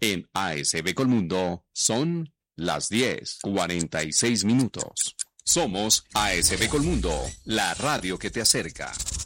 En ASB Colmundo son las 10:46 minutos. Somos ASB Colmundo, la radio que te acerca.